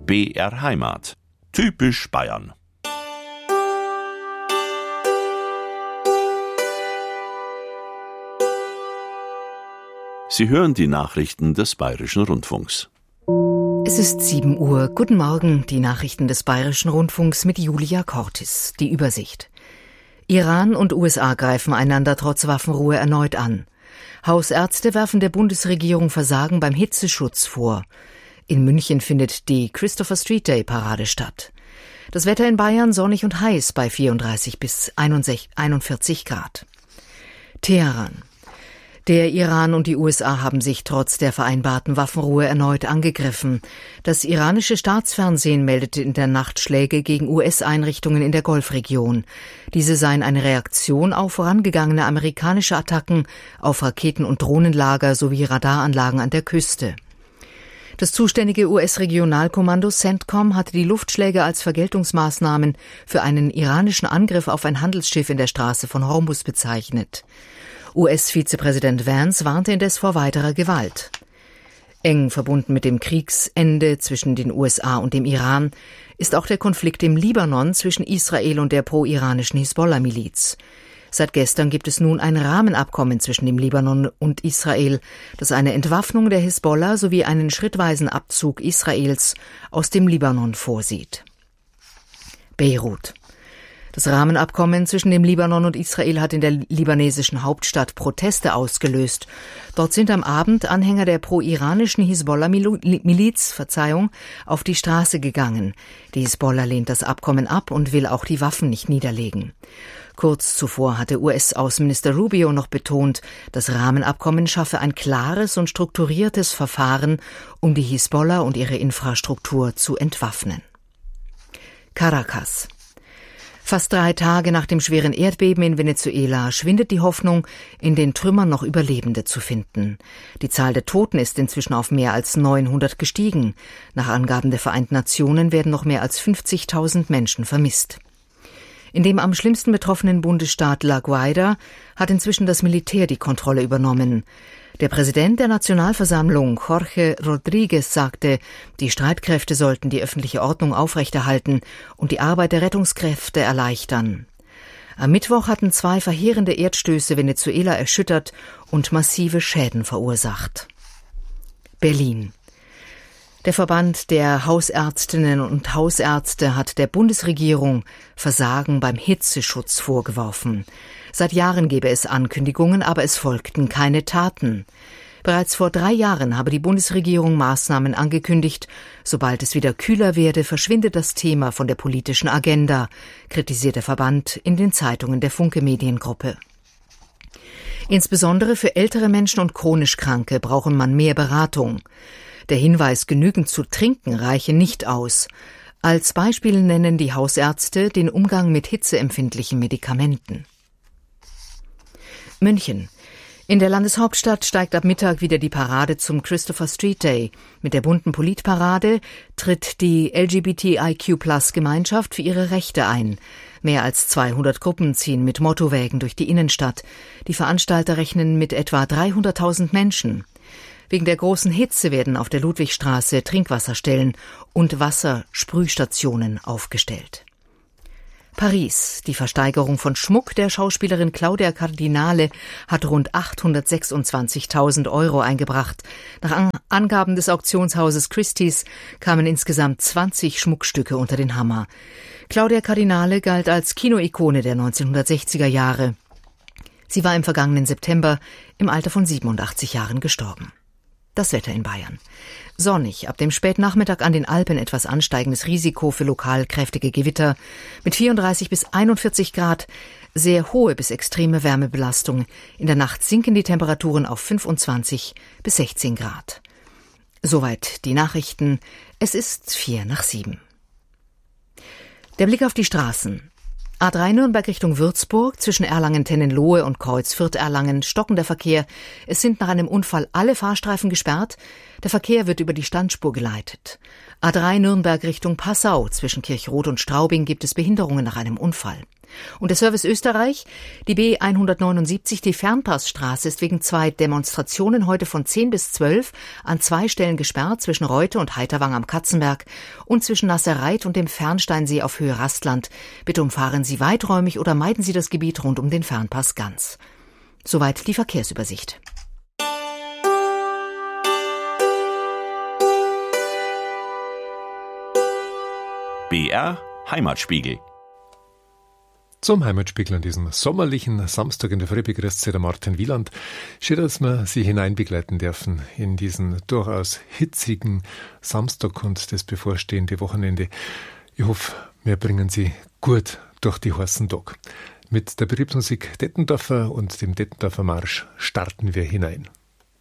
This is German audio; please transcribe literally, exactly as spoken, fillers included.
B R Heimat. Typisch Bayern. Sie hören die Nachrichten des Bayerischen Rundfunks. Es ist sieben Uhr. Guten Morgen, die Nachrichten des Bayerischen Rundfunks mit Julia Cortis. Die Übersicht. Iran und U S A greifen einander trotz Waffenruhe erneut an. Hausärzte werfen der Bundesregierung Versagen beim Hitzeschutz vor. In München findet die Christopher Street Day Parade statt. Das Wetter in Bayern sonnig und heiß bei vierunddreißig bis einundvierzig Grad. Teheran. Der Iran und die U S A haben sich trotz der vereinbarten Waffenruhe erneut angegriffen. Das iranische Staatsfernsehen meldete in der Nacht Schläge gegen U S-Einrichtungen in der Golfregion. Diese seien eine Reaktion auf vorangegangene amerikanische Attacken auf Raketen- und Drohnenlager sowie Radaranlagen an der Küste. Das zuständige U S-Regionalkommando CENTCOM hatte die Luftschläge als Vergeltungsmaßnahmen für einen iranischen Angriff auf ein Handelsschiff in der Straße von Hormuz bezeichnet. U S-Vizepräsident Vance warnte indes vor weiterer Gewalt. Eng verbunden mit dem Kriegsende zwischen den U S A und dem Iran ist auch der Konflikt im Libanon zwischen Israel und der pro-iranischen Hisbollah-Miliz. Seit gestern gibt es nun ein Rahmenabkommen zwischen dem Libanon und Israel, das eine Entwaffnung der Hisbollah sowie einen schrittweisen Abzug Israels aus dem Libanon vorsieht. Beirut. Das Rahmenabkommen zwischen dem Libanon und Israel hat in der libanesischen Hauptstadt Proteste ausgelöst. Dort sind am Abend Anhänger der pro-iranischen Hisbollah-Miliz, Verzeihung, auf die Straße gegangen. Die Hisbollah lehnt das Abkommen ab und will auch die Waffen nicht niederlegen. Kurz zuvor hatte U S-Außenminister Rubio noch betont, das Rahmenabkommen schaffe ein klares und strukturiertes Verfahren, um die Hisbollah und ihre Infrastruktur zu entwaffnen. Caracas. Fast drei Tage nach dem schweren Erdbeben in Venezuela schwindet die Hoffnung, in den Trümmern noch Überlebende zu finden. Die Zahl der Toten ist inzwischen auf mehr als neunhundert gestiegen. Nach Angaben der Vereinten Nationen werden noch mehr als fünfzigtausend Menschen vermisst. In dem am schlimmsten betroffenen Bundesstaat La Guaira hat inzwischen das Militär die Kontrolle übernommen. Der Präsident der Nationalversammlung, Jorge Rodriguez, sagte, die Streitkräfte sollten die öffentliche Ordnung aufrechterhalten und die Arbeit der Rettungskräfte erleichtern. Am Mittwoch hatten zwei verheerende Erdstöße Venezuela erschüttert und massive Schäden verursacht. Berlin. Der Verband der Hausärztinnen und Hausärzte hat der Bundesregierung Versagen beim Hitzeschutz vorgeworfen. Seit Jahren gebe es Ankündigungen, aber es folgten keine Taten. Bereits vor drei Jahren habe die Bundesregierung Maßnahmen angekündigt. Sobald es wieder kühler werde, verschwindet das Thema von der politischen Agenda, kritisiert der Verband in den Zeitungen der Funke Mediengruppe. Insbesondere für ältere Menschen und chronisch Kranke brauche man mehr Beratung. Der Hinweis, genügend zu trinken, reiche nicht aus. Als Beispiel nennen die Hausärzte den Umgang mit hitzeempfindlichen Medikamenten. München. In der Landeshauptstadt steigt ab Mittag wieder die Parade zum Christopher Street Day. Mit der bunten Politparade tritt die L G B T I Q Plus Gemeinschaft für ihre Rechte ein. Mehr als zweihundert Gruppen ziehen mit Mottowägen durch die Innenstadt. Die Veranstalter rechnen mit etwa dreihunderttausend Menschen. Wegen der großen Hitze werden auf der Ludwigstraße Trinkwasserstellen und Wassersprühstationen aufgestellt. Paris. Die Versteigerung von Schmuck der Schauspielerin Claudia Cardinale hat rund achthundertsechsundzwanzigtausend Euro eingebracht. Nach Angaben des Auktionshauses Christie's kamen insgesamt zwanzig Schmuckstücke unter den Hammer. Claudia Cardinale galt als Kinoikone der neunzehnhundertsechziger Jahre. Sie war im vergangenen September im Alter von siebenundachtzig Jahren gestorben. Das Wetter in Bayern. Sonnig, ab dem Spätnachmittag an den Alpen etwas ansteigendes Risiko für lokal kräftige Gewitter. Mit vierunddreißig bis einundvierzig Grad, sehr hohe bis extreme Wärmebelastung. In der Nacht sinken die Temperaturen auf fünfundzwanzig bis sechzehn Grad. Soweit die Nachrichten. Es ist vier nach sieben. Der Blick auf die Straßen. A drei Nürnberg Richtung Würzburg, zwischen Erlangen-Tennenlohe und Kreuz-Fürth-Erlangen stockender Verkehr. Es sind nach einem Unfall alle Fahrstreifen gesperrt. Der Verkehr wird über die Standspur geleitet. A drei Nürnberg Richtung Passau, zwischen Kirchrot und Straubing gibt es Behinderungen nach einem Unfall. Und der Service Österreich, die B hundertneunundsiebzig, die Fernpassstraße, ist wegen zwei Demonstrationen heute von zehn bis zwölf an zwei Stellen gesperrt, zwischen Reute und Heiterwang am Katzenberg und zwischen Nasserreit und dem Fernsteinsee auf Höhe Rastland. Bitte umfahren Sie weiträumig oder meiden Sie das Gebiet rund um den Fernpass ganz. Soweit die Verkehrsübersicht. B R Heimatspiegel. Zum Heimatspiegel an diesem sommerlichen Samstag in der Früh begrüßt Sie der Martin Wieland. Schön, dass wir Sie hineinbegleiten dürfen in diesen durchaus hitzigen Samstag und das bevorstehende Wochenende. Ich hoffe, wir bringen Sie gut durch die heißen Tag. Mit der Betriebsmusik Dettendorfer und dem Dettendorfer Marsch starten wir hinein.